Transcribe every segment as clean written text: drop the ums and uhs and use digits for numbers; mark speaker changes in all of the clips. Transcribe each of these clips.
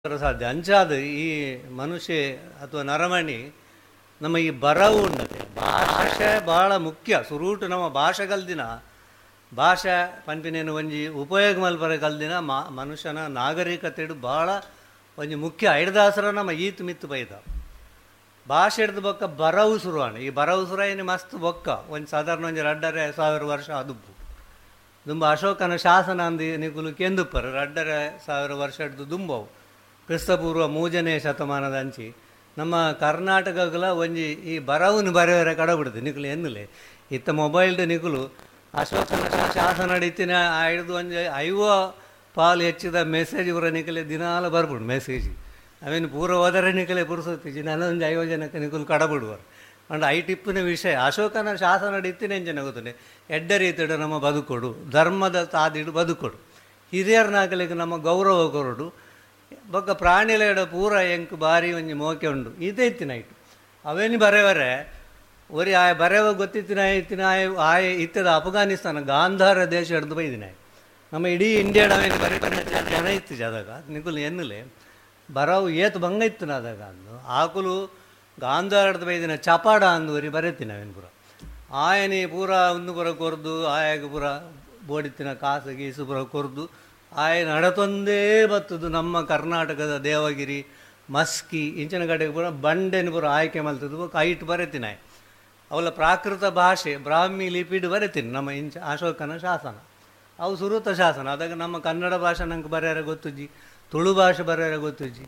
Speaker 1: ಸಾಧ್ಯ ಅಂಚಾದ ಈ ಮನುಷ್ಯ ಅಥವಾ ನರಮಣಿ ನಮ್ಮ ಈ ಬರವು ಉಂಡತೆ ಭಾಷೆ ಭಾಳ ಮುಖ್ಯ ಸುರೂಟು ನಮ್ಮ ಭಾಷೆ ಕಲ್ದಿನ ಭಾಷೆ ಪಂಪಿನೇನು ಒಂಜಿ ಉಪಯೋಗ ಮಲ್ಪರೆ ಕಲ್ದಿನ ಮನುಷ್ಯನ ನಾಗರಿಕತೆಡು ಭಾಳ ಒಂಜಿ ಮುಖ್ಯ ಐಡದಾಸರ ನಮ್ಮ ಈತ್ ಮಿತ್ತು ಬೈದ ಭಾಷೆ ಹಿಡ್ದು ಬೊಕ್ಕ ಬರವು ಸುರುವಾಣ ಈ ಬರವು ಸುರ ಏನು ಮಸ್ತ್ ಬೊಕ್ಕ ಒಂದು ಸಾಧಾರಣ ಒಂದು 2,500 ವರ್ಷ ಅದುಪ್ಪು ದುಂಬ ಅಶೋಕನ ಶಾಸನ ಅಂದು ನಿಗುಲು ಕೆಂದುಪ್ಪರು 2,500 ವರ್ಷ ಹಿಡ್ದು ದುಂಬವು ಕ್ರಿಸ್ತಪೂರ್ವ 3ನೇ ಶತಮಾನದ ಅಂಚಿ ನಮ್ಮ ಕರ್ನಾಟಕಗಳ ಒಂಜಿ ಈ ಬರವನ್ನು ಬರೆಯವರ ಕಡಬಿಡ್ದು ನಿಕುಲು ಎನ್ನಲೆ ಇತ್ತ ಮೊಬೈಲ್ದು ನಿಕುಲು ಅಶೋಕನ ಶಾಸನ ಹಿಡಿತಿನ ಹಿಡಿದು ಒಂದು 5 ಪಾಲು ಹೆಚ್ಚಿದ ಮೆಸೇಜ್ ಇವರ ನಿಕಲೆ ದಿನಾಲ ಬರ್ಬಿಡು ಮೆಸೇಜ್ ಅವೇನು ಪೂರ ಹೋದರೆ ನಿಕಲೆ ಪುರುಸೊತ್ತಿಜಿ ನನ್ನೊಂದು 5 ಜನಕ್ಕೆ ನಿಕುಲು ಕಡಬಿಡುವರು ಅಂಡ್ ಐ ಟಿಪ್ಪಿನ ವಿಷಯ ಅಶೋಕನ ಶಾಸನ ಹಿಡಿತಿನ ಎಂಜನ ಗೊತ್ತನೆ ಎಡ್ಡ ರೀತಿಡು ನಮ್ಮ ಬದುಕೊಡು ಧರ್ಮದ ತಾದಿಡು ಬದುಕೊಡು ಹಿರಿಯರ್ನಾಗಲಿಕ್ಕೆ ನಮ್ಮ ಗೌರವ ಕೊರಡು ಬೊಕ್ಕ ಪ್ರಾಣಿಲೆಡ ಪೂರ ಎಂಕ್ ಬಾರಿ ಒಂಜಿ ಮೋಕೆ ಉಂಡು ಇದೇ ಇತ್ತಿನ ಇಟ್ಟು ಅವೇನು ಬರೆಯವರೆ ಒರಿ ಆ ಬರೆವ ಗೊತ್ತಿತ್ತಿನ ಇತ್ತಿನ ಆಯ ಇತ್ತದ ಅಫ್ಘಾನಿಸ್ತಾನ ಗಾಂಧಾರ ದೇಶ ಹಿಡ್ದು ಬೈದಿನ ನಮ್ಮ ಇಡೀ ಇಂಡಿಯಾಡ ಅವೇನು ಬರೀ ಜನ ಇತ್ತು ಅದಾಗ ನಿಕುಲು ಎನ್ನಲೆ ಬರವು ಏತು ಭಂಗ ಇತ್ತು ಅದಾಗ ಅಂದು ಆಕುಲು ಗಾಂಧಾರ ಹಿಡ್ದು ಬೈದಿನ ಚಪಾಡ ಅಂದುವರಿ ಬರೀತೀನಿ ಅವೇನು ಪೂರ ಆಯನಿ ಪೂರ ಒಂದು ಪುರ ಕೊರ್ದು ಆಯಾಗ ಪೂರ ಬೋಡಿತ್ತಿನ ಕಾಸು ಗೀಸು ಪುರ ಕೊರ್ದು ಆಯ ನಡತೊಂದೇ ಬತ್ತದು ನಮ್ಮ ಕರ್ನಾಟಕದ ದೇವಗಿರಿ ಮಸ್ಕಿ ಇಂಚಿನ ಕಡೆಗೆ ಪೂರ ಬಂಡೆನ ಪೂರ ಆಯ್ಕೆ ಮಲ್ತದ್ದು ಕೈಟ್ ಬರೀತೀನಿ ಅವಳ ಪ್ರಾಕೃತ ಭಾಷೆ ಬ್ರಾಹ್ಮಿ ಲಿಪಿಡ್ ಬರೀತೀನಿ ನಮ್ಮ ಅಶೋಕನ ಶಾಸನ ಅವು ಸುರೂತ ಶಾಸನ ಅದಾಗ ನಮ್ಮ ಕನ್ನಡ ಭಾಷೆ ನಂಗೆ ಬರೆಯಾರ ಗೊತ್ತುಜಿ ತುಳು ಭಾಷೆ ಬರೆಯಾರ ಗೊತ್ತುಜಿ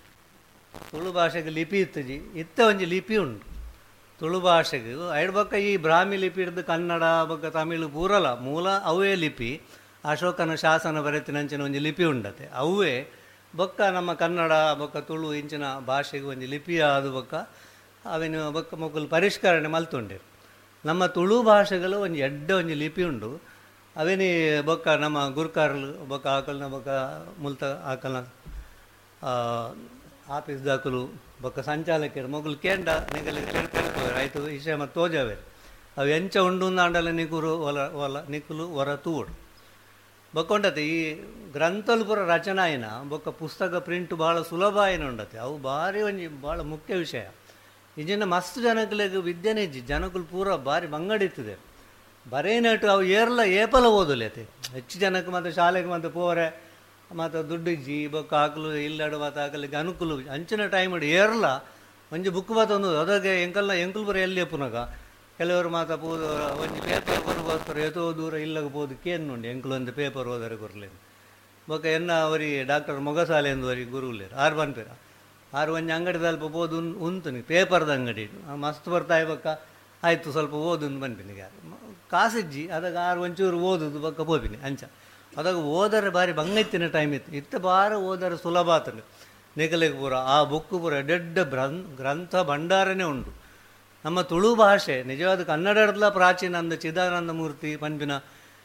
Speaker 1: ತುಳು ಭಾಷೆಗೆ ಲಿಪಿ ಇತ್ತುಜಿ ಇತ್ತ ಒಂಜಿ ಲಿಪಿ ಉಂಟು ತುಳು ಭಾಷೆಗೆ ಐಡ್ಬಕ್ಕ ಈ ಬ್ರಾಹ್ಮಿ ಲಿಪಿ ಹಿಡ್ದು ಕನ್ನಡ ಬೊಕ್ಕ ತಮಿಳು ಪೂರಲ್ಲ ಮೂಲ ಅವೇ ಲಿಪಿ ಅಶೋಕನ ಶಾಸನ ಬರೆತಿನ ಅಂಚಿನ ಒಂಜಿ ಲಿಪಿ ಉಂಡತೆ ಅವೇ ಬೊಕ್ಕ ನಮ್ಮ ಕನ್ನಡ ಬೊಕ್ಕ ತುಳು ಇಂಚಿನ ಭಾಷೆಗೆ ಒಂಜಿ ಲಿಪಿ ಆದು ಬೊಕ್ಕ ಅವೇನು ಬೊಕ್ಕ ಮಕ್ಕಳು ಪರಿಷ್ಕರಣೆ ಮಲ್ತುಂಡೇರು ನಮ್ಮ ತುಳು ಭಾಷೆಗಳು ಒಂಜಿ ಒಂಜಿ ಲಿಪಿ ಉಂಡು ಅವೇನಿ ಬೊಕ್ಕ ನಮ್ಮ ಗುರ್ಕಾರ್ಲು ಬೊಕ್ಕ ಆಕಲ್ನ ಬೊಕ್ಕ ಮುಲ್ತ ಆಕಲ್ನ ಆಫೀಸ್ ದಾಖಲು ಬೊಕ್ಕ ಸಂಚಾಲಕರು ಮಗುಲು ಕೇಂಡ ನಿಗಲಿ ಆಯಿತು ವಿಷಯ ಮತ್ತು ತೋಜಾವೇರು ಅವು ಎಂಚ ಉಂಡು ಅಂಡಲ ನಿಗುರು ಒಲ ನಿಕುಲು ಹೊರ ತೂಡು ಬೊಕ್ಕೊಂಡತೆ ಈ ಗ್ರಂಥಲು ಪುರ ರಚನಾ ಆಯ್ನ ಬೊಕ್ಕ ಪುಸ್ತಕ ಪ್ರಿಂಟ್ ಭಾಳ ಸುಲಭ ಆಯ್ನ ಉಂಡತೆ ಅವು ಭಾರಿ ಒಂಜಿ ಭಾಳ ಮುಖ್ಯ ವಿಷಯ ಈಜಿನ ಮಸ್ತ್ ಜನಗಳಿಗೆ ವಿದ್ಯೆನೇ ಇಜ್ಜಿ ಜನಗಳು ಪೂರ ಭಾರಿ ಬಂಗಡಿತ್ತದೆ ಬರೇನಟ್ಟು ಅವು ಏಪಲ ಓದಲೇತೆ ಹೆಚ್ಚು ಜನಕ್ಕೆ ಮತ್ತು ಶಾಲೆಗೆ ಮತ್ತು ಪೋರೆ ಮತ್ತು ದುಡ್ಡು ಇಜ್ಜಿ ಬೊಕ್ಕ ಹಾಕಲು ಇಲ್ಲಡು ಮತ್ತು ಹಾಕಲಿಕ್ಕೆ ಅನುಕೂಲ ಅಂಚಿನ ಟೈಮ್ ಇಡು ಏರ್ಲ ಒಂಜಿ ಬುಕ್ ಮಾತೊಂದು ಅದಾಗೆ ಎಂಕಲ್ ಬರ ಎಲ್ಲಿ ಪುನಗ ಕೆಲವರು ಮಾತ ಪೋದು ಒಂಜಿ ಪೇಪರ್ ಬರಗೋಸ್ಕರ ಎತೋ ದೂರ ಇಲ್ಲಗ ಪೋದು ಕೇನ್ ನೋಡಿ ಎಂಕಲು ಒಂದು ಪೇಪರ್ ಓದರೆ ಕೊರಲೇನು ಬೊಕ್ಕ ಎನ್ನ ಅವರಿಗೆ ಡಾಕ್ಟರ್ ಮೊಗಸಾಲೆ ಎಂದುವರಿಗೆ ಗುರುಲೇರು ಆರು ಬನ್ಪೇರ ಆರು ಒಂಜಿ ಅಂಗಡಿ ಸ್ವಲ್ಪ ಓದು ಉಂತು ಪೇಪರ್ದ ಅಂಗಡಿ ಮಸ್ತ್ ಬರ್ತಾಯಿ ಬೊಕ್ಕ ಆಯಿತು ಸ್ವಲ್ಪ ಓದು ಬನ್ಪಿನಿಗೆ ಕಾಸಿಜ್ಜಿ ಅದಾಗ ಆರು ಒಂಚೂರು ಓದುದು ಬೊಕ್ಕ ಪೋಪಿನಿ ಅಂಚ ಅದಾಗ ಓದರೆ ಬಾರಿ ಬಂಗೈತಿನ ಟೈಮ್ ಇತ್ತು ಇತ್ತ ಬಾರ ಓದರೆ ಸುಲಭ ಆತನು ನಿಕಲಿಗೆ ಪೂರ ಆ ಬುಕ್ಕು ಪೂರ ದೊಡ್ಡ ಗ್ರಂಥ ಭಂಡಾರನೇ ಉಂಟು ನಮ್ಮ ತುಳು ಭಾಷೆ ನಿಜವಾದ ಕನ್ನಡದ ಪ್ರಾಚೀನ ಅಂದ ಚಿದಾನಂದ ಮೂರ್ತಿ ಪಂಪಿನ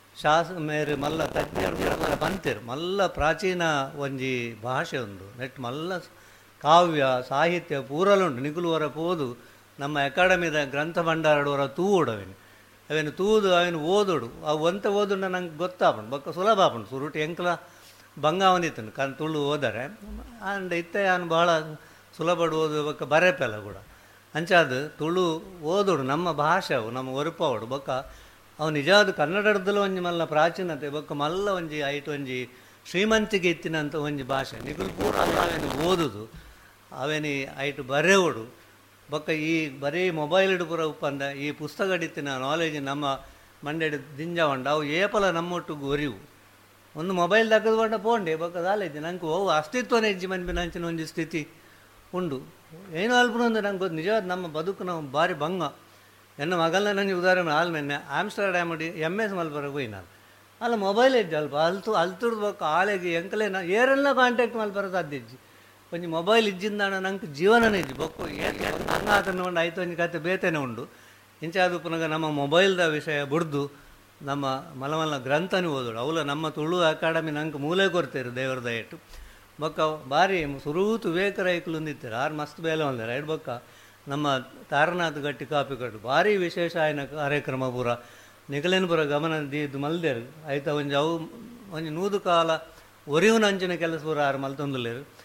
Speaker 1: ಮೇರೆ ಮಲ್ಲ ತಜ್ಞರು ಬಂತೇರು ಮಲ್ಲ ಪ್ರಾಚೀನ ಒಂಜಿ ಭಾಷೆ ಉಂಡು ನೆಟ್ ಮಲ್ಲ ಕಾವ್ಯ ಸಾಹಿತ್ಯ ಪೂರಲುಂಟು ನಿಗುಲುವರ ಪೋದು ನಮ್ಮ ಅಕಾಡೆಮಿದ ಗ್ರಂಥ ಭಂಡಾರಡುವರ ತೂಡವೇನು ಅವೇನು ತೂದು ಅವೇನು ಓದೋಡು ಅವು ಒಂತ ಓದುಂಡ ನಂಗೆ ಗೊತ್ತಾಪುಂಡು ಬೊಕ್ಕ ಸುಲಭ ಆಪುಂಡು ಸುರುಟು ಎಂಕಲ ಭಂಗ ಒಂದಿತ್ತು ತುಳು ಓದರೆ ಅಂಡ್ ಇತ್ತೆ ನಾನು ಭಾಳ ಸುಲಭ ಓದು ಬೊಕ್ಕ ಬರೆಪೆಲ್ಲ ಕೂಡ ಅಂಚಾದ ತುಳು ಓದೋಡು ನಮ್ಮ ಭಾಷೆ ಅವು ನಮ್ಮ ಒರುಪವಡು ಬೊಕ್ಕ ಅವು ನಿಜವಾದ ಕನ್ನಡದಲ್ಲೂ ಒಂಜಿ ಮಲ್ಲ ಪ್ರಾಚೀನತೆ ಬೊಕ್ಕ ಮಲ್ಲ ಒಂಜಿ ಐಟು ಒಂಜಿ ಶ್ರೀಮಂತಿಗೆ ಇತ್ತಿನಂತ ಒಂಜಿ ಭಾಷೆ ನಿಗುಲು ಪೂರ ಅವೇನು ಓದುದು ಅವೇನು ಐಟು ಬರೆಯೋಡು ಬೊಕ್ಕ ಈ ಬರೀ ಮೊಬೈಲ್ ಇಡು ಪೂರ ಉಪ್ಪಂದ ಈ ಪುಸ್ತಕ ಹಿಡಿತಿನ ನಾಲೆಜ್ ನಮ್ಮ ಮಂಡ್ಯದ ದಿಂಜಾವಂಡ ಅವು ಏಪಲ ನಮ್ಮೊಟ್ಟಿಗೆ ಒರಿವು ಒಂದು ಮೊಬೈಲ್ ತಗದುಕೊಂಡ ಪೋಂಡೆ ಬೊಕ್ಕ ನಾಲೆಜ್ ನಂಗೆ ಓ ಅಸ್ತಿತ್ವನೇ ಇಜ್ಜಿ ಮನ್ಪಿನ ಅಂಚಿನ ಒಂಜಿ ಸ್ಥಿತಿ ಉಂಡು ಏನೋ ಅಲ್ಪನೊಂದು ನಂಗೆ ಗೊತ್ತು ನಿಜವಾದ ನಮ್ಮ ಬದುಕು ನಾವು ಭಾರಿ ಭಂಗ ಎನ್ನ ಮಗಲನ್ನ ನನಗೆ ಉದಾಹರಣೆ ಆಲ್ಮೆನ್ನೆ ಆಮ್ಸ್ಟರ್ಡ್ಯಾಮ್ MS ಮಲ್ಪರ ಹೋಯ್ ನಾನು ಅಲ್ಲ ಮೊಬೈಲ್ ಇಜ್ಜಿ ಅಲ್ಪ ಅಲ್ತುರ್ದು ಬೊಕ್ಕ ಆಳೆಗೆ ಎಂಕಲೇನ ಏರೆಲ್ಲ ಕಾಂಟ್ಯಾಕ್ಟ್ ಮಲ್ಪರ ಸಾಧ್ಯ ಇಜ್ಜಿ ಒಂಜಿ ಮೊಬೈಲ್ ಇಜ್ಜಿಂದಾಣ ನಂಗೆ ಜೀವನನೇ ಇಜ್ಜಿ ಬೊಕ್ಕು ಹಂಗ ಆತನ ಉಂಡು ಆಯ್ತು ಒಂಜಿ ಕತೆ ಬೇತೇನೆ ಉಂಡು ಇಂಚಾದು ಪುನಗ ನಮ್ಮ ಮೊಬೈಲ್ದ ವಿಷಯ ಬಿಡ್ದು ನಮ್ಮ ಮಲಮಲ್ಲ ಗ್ರಂಥನೇ ಓದೋಡು ಅವಲ ನಮ್ಮ ತುಳು ಅಕಾಡೆಮಿ ನಂಗೆ ಮೂಲೆ ಕೊಡ್ತೇರು ದೇವರ ದಯಟ್ಟು ಬೊಕ್ಕ ಭಾರಿ ಸುರೂತು ವಿವೇಕ ರೈಕಲು ನಿಂತಿರು ಆರು ಮಸ್ತ್ ಬೇಲೆ ಒಂದಾರೆ ಎರಡು ಬೊಕ್ಕ ನಮ್ಮ ತಾರನಾಥ್ ಗಟ್ಟಿ ಕಾಪಿ ಕಟ್ಟು ಭಾರಿ ವಿಶೇಷ ಆಯ್ನ ಕಾರ್ಯಕ್ರಮ ಪೂರ ನಿಗಲೇನು ಪೂರ ಗಮನ ದೀದು ಮಲ್ದೇರು ಆಯ್ತಾ ಒಂಜಿ ಅವು ಒಂಜಿ 100 ಕಾಲ ಒರಿವು ನಂಚಿನ ಕೆಲಸ ಪೂರ ಆರು ಮಲ್ತೊಂದುಲ್ಲೇರು